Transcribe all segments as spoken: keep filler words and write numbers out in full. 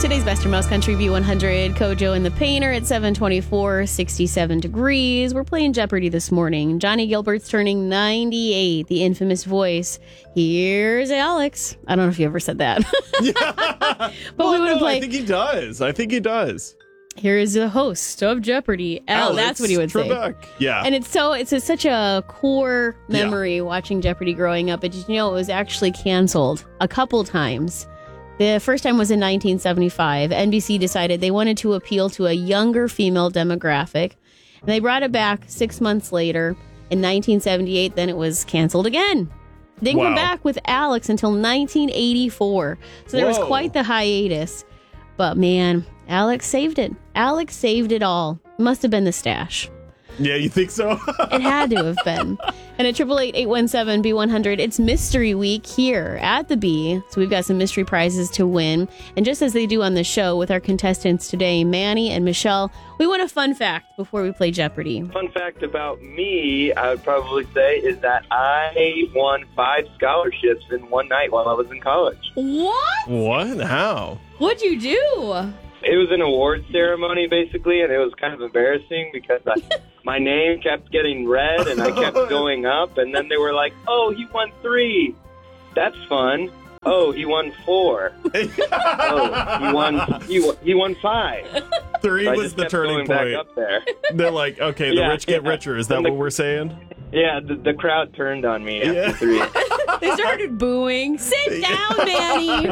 Today's Best Mouse Country V one hundred, Kojo and the Painter at seven twenty-four, sixty-seven degrees. We're playing Jeopardy this morning. Johnny Gilbert's turning ninety-eight, the infamous voice. Here's Alex. I don't know if you ever said that. Yeah. but well, we would no, play. I think he does. I think he does. Here is the host of Jeopardy. Al, Alex that's what he would Trebek. say. Yeah. And it's so it's a, such a core memory yeah. watching Jeopardy growing up. But did you know it was actually canceled a couple times? The first time was in nineteen seventy-five. N B C decided they wanted to appeal to a younger female demographic. And they brought it back six months later in nineteen seventy-eight. Then it was canceled again. Didn't wow. come back with Alex until nineteen eighty-four. So there Whoa. was quite the hiatus. But man, Alex saved it. Alex saved it all. Must have been the stash. Yeah, you think so? It had to have been. And at eight eight eight, eight one seven, B one hundred, it's Mystery Week here at the Bee. So we've got some mystery prizes to win. And just as they do on the show with our contestants today, Manny and Michelle, we want a fun fact before we play Jeopardy. Fun fact about me, I would probably say, is that I won five scholarships in one night while I was in college. What? What? How? What'd you do? It was an award ceremony, basically, and it was kind of embarrassing because I, my name kept getting read and I kept going up, and then they were like, oh, he won three. That's fun. Oh, he won four. oh, he won he, won- he won five. Three so was the turning point. Back up there. They're like, okay, the yeah, rich get yeah. richer. Is that the, what we're saying? Yeah, the, the crowd turned on me after yeah. three. They started booing. Sit down, Manny.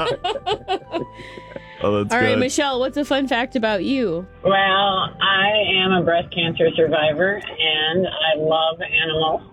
Oh, that's All good. right, Michelle, what's a fun fact about you? Well, I am a breast cancer survivor, and I love animals.